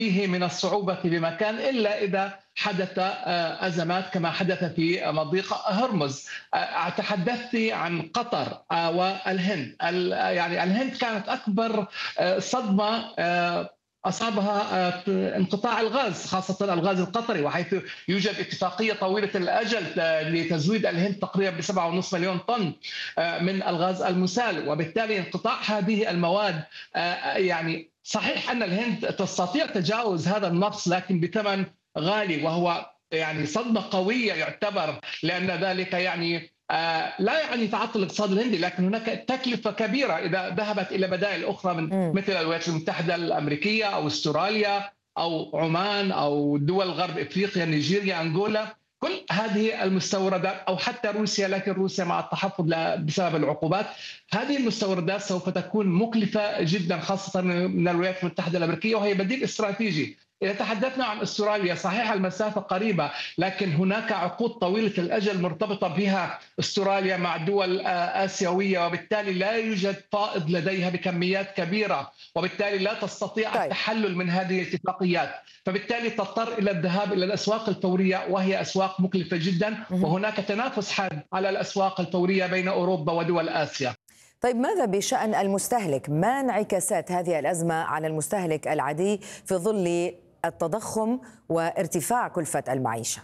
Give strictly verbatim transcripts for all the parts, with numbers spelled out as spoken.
فيه من الصعوبة بمكان إلا إذا حدث آه، أزمات كما حدث في مضيق هرمز. آه، تحدثت عن قطر آه، والهند. ال- يعني الهند كانت أكبر آه، صدمة آه، أصابها آه، انقطاع الغاز، خاصة الغاز القطري، وحيث يوجد اتفاقية طويلة الأجل آه، لتزويد الهند تقريبا ب سبعة ونصف مليون طن آه، من الغاز المسال، وبالتالي انقطاع هذه المواد آه، يعني صحيح أن الهند تستطيع تجاوز هذا النقص لكن بثمن غالي، وهو يعني صدمة قوية يعتبر، لأن ذلك يعني آه، لا يعني تعطل الاقتصاد الهندي، لكن هناك تكلفة كبيرة إذا ذهبت إلى بدائل أخرى من مم. مثل الولايات المتحدة الأمريكية أو استراليا أو عمان أو دول غرب إفريقيا، نيجيريا، أنغولا. كل هذه المستوردات أو حتى روسيا، لكن روسيا مع التحفظ بسبب العقوبات، هذه المستوردات سوف تكون مكلفة جدا، خاصة من الولايات المتحدة الأمريكية، وهي بديل استراتيجي. إذا تحدثنا عن استراليا، صحيح المسافة قريبة، لكن هناك عقود طويلة الأجل مرتبطة بها استراليا مع دول آه، آسيوية، وبالتالي لا يوجد فائض لديها بكميات كبيرة، وبالتالي لا تستطيع طيب. التحلل من هذه الاتفاقيات، فبالتالي تضطر إلى الذهاب إلى الأسواق الفورية، وهي أسواق مكلفة جدا، مهم. وهناك تنافس حاد على الأسواق الفورية بين أوروبا ودول آسيا. طيب، ماذا بشأن المستهلك؟ ما انعكاسات هذه الأزمة على المستهلك العادي في ظل التضخم وارتفاع كلفة المعيشة؟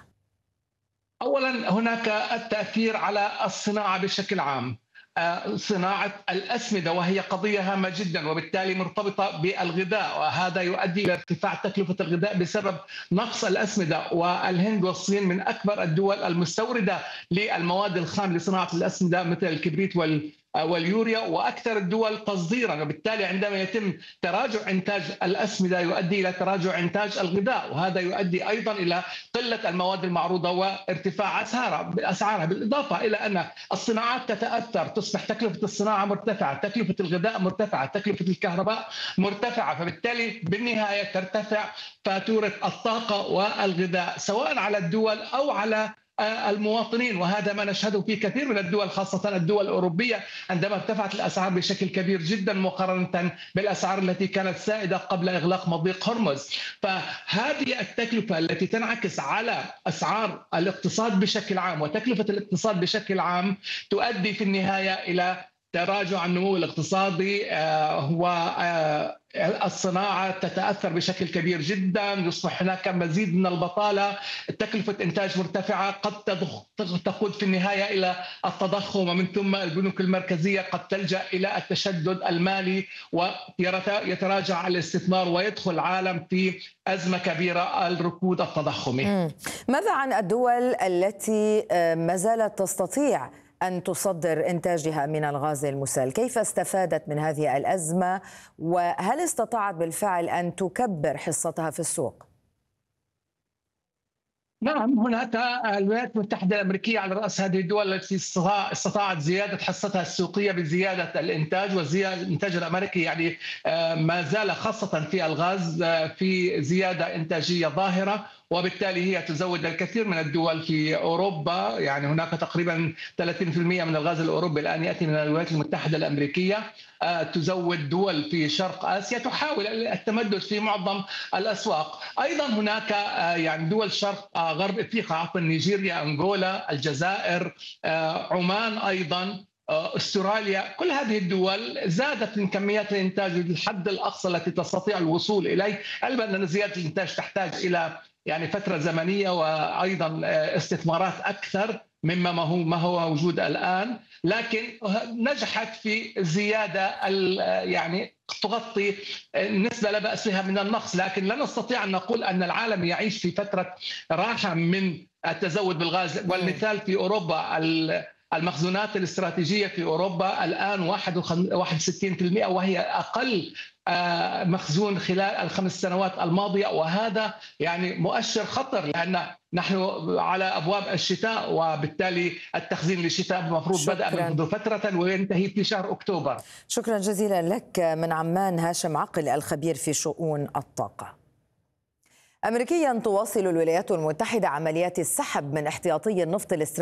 اولا هناك التاثير على الصناعه بشكل عام. آه، صناعه الاسمده وهي قضيه هامه جدا، وبالتالي مرتبطه بالغذاء، وهذا يؤدي الى ارتفاع تكلفه الغذاء بسبب نقص الاسمده. والهند والصين من اكبر الدول المستورده للمواد الخام لصناعه الاسمده مثل الكبريت وال واليوريا، واكثر الدول تصديرا، وبالتالي عندما يتم تراجع انتاج الاسمده يؤدي الى تراجع انتاج الغذاء، وهذا يؤدي ايضا الى قله المواد المعروضه وارتفاع اسعارها اسعارها بالاضافه الى ان الصناعات تتاثر، تصبح تكلفه الصناعه مرتفعه، تكلفه الغذاء مرتفعه، تكلفه الكهرباء مرتفعه، فبالتالي بالنهايه ترتفع فاتوره الطاقه والغذاء سواء على الدول او على المواطنين، وهذا ما نشهده في كثير من الدول، خاصة الدول الأوروبية عندما ارتفعت الأسعار بشكل كبير جدا مقارنة بالأسعار التي كانت سائدة قبل إغلاق مضيق هرمز. فهذه التكلفة التي تنعكس على أسعار الاقتصاد بشكل عام وتكلفة الاقتصاد بشكل عام تؤدي في النهاية إلى تراجع النمو الاقتصادي. والصناعة تتأثر بشكل كبير جدا، يصبح هناك مزيد من البطالة، تكلفة إنتاج مرتفعة قد تقود في النهاية إلى التضخم، ومن ثم البنوك المركزية قد تلجأ إلى التشدد المالي ويتراجع الاستثمار ويدخل العالم في أزمة كبيرة، الركود التضخمي. مم. ماذا عن الدول التي ما زالت تستطيع أن تصدر إنتاجها من الغاز المسال؟ كيف استفادت من هذه الأزمة، وهل استطاعت بالفعل أن تكبر حصتها في السوق؟ نعم، هناك الولايات المتحدة الأمريكية على رأس هذه الدول التي استطاعت زيادة حصتها السوقية بزيادة الإنتاج، والزيادة الإنتاج الأمريكي يعني ما زال خاصة في الغاز في زيادة إنتاجية ظاهرة، وبالتالي هي تزود الكثير من الدول في أوروبا. يعني هناك تقريبا ثلاثين بالمئة من الغاز الأوروبي الآن يأتي من الولايات المتحدة الأمريكية. تزود دول في شرق آسيا تحاول التمدد في معظم الأسواق. أيضا هناك يعني دول شرق غرب إفريقيا، عفوا نيجيريا، أنغولا، الجزائر، عمان، أيضا استراليا، كل هذه الدول زادت من كميات الإنتاج للحد الأقصى التي تستطيع الوصول إليه. علما أن زيادة الإنتاج تحتاج إلى يعني فترة زمنية وأيضا استثمارات أكثر مما ما هو ما هو موجود الآن، لكن نجحت في زيادة يعني تغطي نسبة لا بأس بها من النقص. لكن لا نستطيع أن نقول أن العالم يعيش في فترة راحة من التزود بالغاز. والمثال في أوروبا، المخزونات الاستراتيجية في أوروبا الآن واحد وستين بالمئة، وهي أقل مخزون خلال الخمس سنوات الماضية، وهذا يعني مؤشر خطر، لأن نحن على أبواب الشتاء، وبالتالي التخزين للشتاء المفروض بدأ منذ فترة وينتهي في شهر أكتوبر. شكرا جزيلا لك من عمان هاشم عقل، الخبير في شؤون الطاقة. أمريكيا تواصل الولايات المتحدة عمليات السحب من احتياطي النفط الاستراتيجي